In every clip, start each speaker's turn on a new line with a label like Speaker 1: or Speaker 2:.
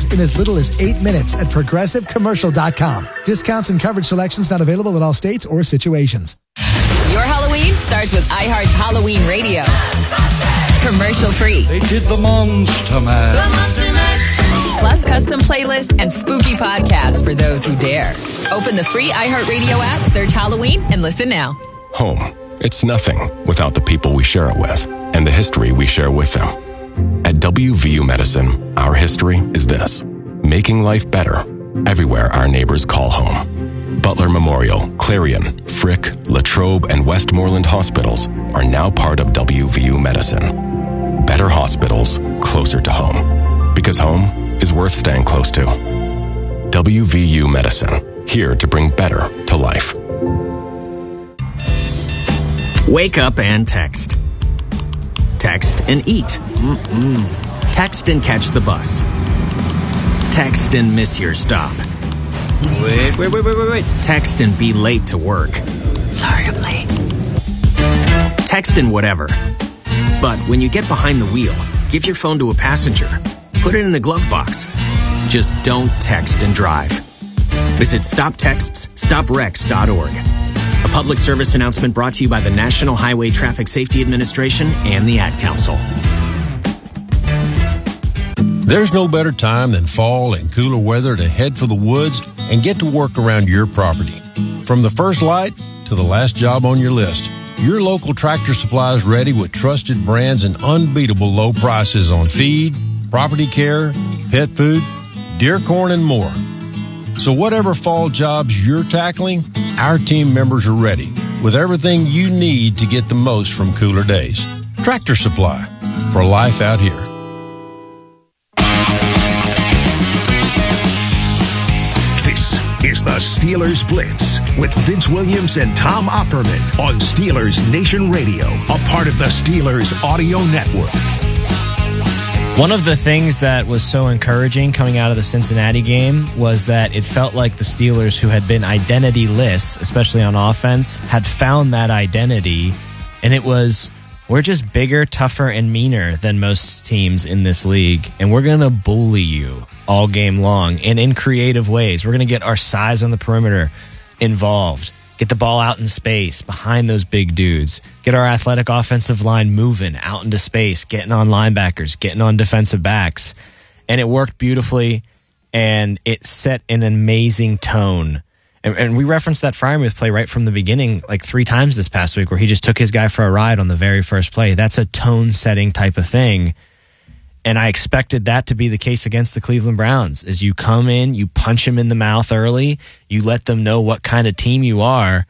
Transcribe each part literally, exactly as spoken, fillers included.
Speaker 1: in as little as eight minutes at progressive commercial dot com. Discounts and coverage selections not available in all states or situations.
Speaker 2: Your Halloween starts with iHeart's Halloween Radio. Commercial free.
Speaker 3: They did the Monster Mash.
Speaker 2: The Monster Mash. Plus custom playlist and spooky podcasts for those who dare. Open the free iHeartRadio app, search Halloween, and listen now.
Speaker 4: Home. It's nothing without the people we share it with and the history we share with them. At W V U Medicine, our history is this: making life better everywhere our neighbors call home. Butler Memorial, Clarion, Frick, Latrobe, and Westmoreland hospitals are now part of W V U Medicine. Better hospitals closer to home. Because home is worth staying close to. W V U Medicine, here to bring better to life.
Speaker 5: Wake up and text. Text and eat. Mm-mm. Text and catch the bus. Text and miss your stop. Wait, wait, wait, wait, wait, wait. Text and be late to work.
Speaker 2: Sorry, I'm late.
Speaker 5: Text and whatever. But when you get behind the wheel, give your phone to a passenger. Put it in the glove box. Just don't text and drive. Visit stop texts stop wrecks dot org. A public service announcement brought to you by the National Highway Traffic Safety Administration and the Ad Council.
Speaker 6: There's no better time than fall and cooler weather to head for the woods and get to work around your property. From the first light to the last job on your list, your local Tractor Supply is ready with trusted brands and unbeatable low prices on feed, property care, pet food, deer corn, and more. So whatever fall jobs you're tackling, our team members are ready with everything you need to get the most from cooler days. Tractor Supply, for life out here.
Speaker 7: This is the Steelers Blitz with Vince Williams and Tom Opperman on Steelers Nation Radio, a part of the Steelers Audio Network.
Speaker 8: One of the things that was so encouraging coming out of the Cincinnati game was that it felt like the Steelers, who had been identity-less, especially on offense, had found that identity, and it was, we're just bigger, tougher, and meaner than most teams in this league, and we're going to bully you all game long, and in creative ways. We're going to get our size on the perimeter involved. Get the ball out in space behind those big dudes. Get our athletic offensive line moving out into space, getting on linebackers, getting on defensive backs. And it worked beautifully, and it set an amazing tone. And, and we referenced that Freiermuth play right from the beginning like three times this past week where he just took his guy for a ride on the very first play. That's a tone-setting type of thing. And I expected that to be the case against the Cleveland Browns. As you come in, you punch them in the mouth early, you let them know what kind of team you are.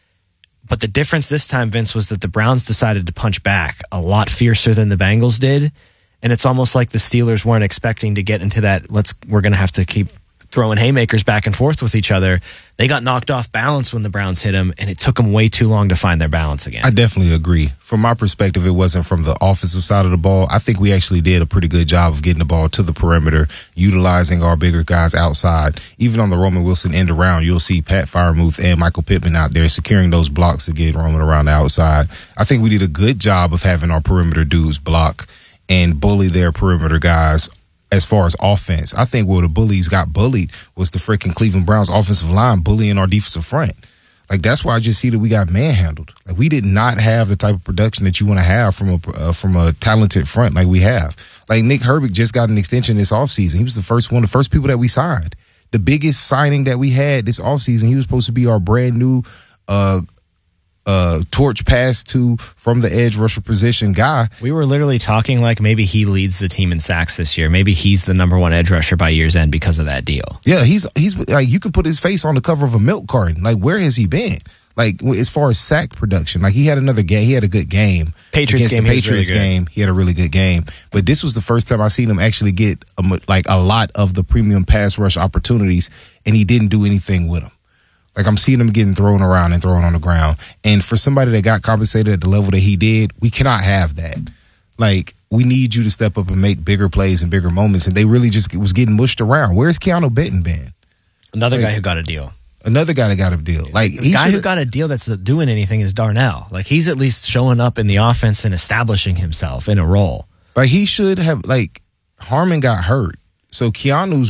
Speaker 8: But the difference this time, Vince, was that the Browns decided to punch back a lot fiercer than the Bengals did. And it's almost like the Steelers weren't expecting to get into that, let's we're going to have to keep throwing haymakers back and forth with each other. They got knocked off balance when the Browns hit them, and it took them way too long to find their balance again.
Speaker 9: I definitely agree. From my perspective, it wasn't from the offensive side of the ball. I think we actually did a pretty good job of getting the ball to the perimeter, utilizing our bigger guys outside. Even on the Roman Wilson end around, you'll see Pat Freiermuth and Michael Pittman out there securing those blocks to get Roman around the outside. I think we did a good job of having our perimeter dudes block and bully their perimeter guys. As far as offense, I think where the bullies got bullied was the freaking Cleveland Browns offensive line bullying our defensive front. Like, that's why I just see that we got manhandled. Like, we did not have the type of production that you want to have from a uh, from a talented front like we have. Like, Nick Herbig just got an extension this offseason. He was the first one, the first people that we signed. The biggest signing that we had this offseason, he was supposed to be our brand new uh uh, torch pass to from the edge rusher position guy.
Speaker 8: We were literally talking like maybe he leads the team in sacks this year. Maybe he's the number one edge rusher by year's end because of that deal.
Speaker 9: Yeah, he's he's like, you could put his face on the cover of a milk carton. Like, where has he been? Like, as far as sack production, like he had another game. He had a good game.
Speaker 8: Patriots
Speaker 9: against
Speaker 8: game,
Speaker 9: the Patriots
Speaker 8: really
Speaker 9: game. He had a really good game. But this was the first time I seen him actually get a, like a lot of the premium pass rush opportunities, and he didn't do anything with them. Like, I'm seeing him getting thrown around and thrown on the ground. And for somebody that got compensated at the level that he did, we cannot have that. Like, we need you to step up and make bigger plays and bigger moments. And they really just was getting mushed around. Where's Keanu Benton been?
Speaker 8: Another
Speaker 9: like,
Speaker 8: guy who got a deal.
Speaker 9: Another guy that got a deal. Like,
Speaker 8: the guy who got a deal that's doing anything is Darnell. Like, he's at least showing up in the offense and establishing himself in a role.
Speaker 9: Like, he should have, like, Harmon got hurt. So Keanu's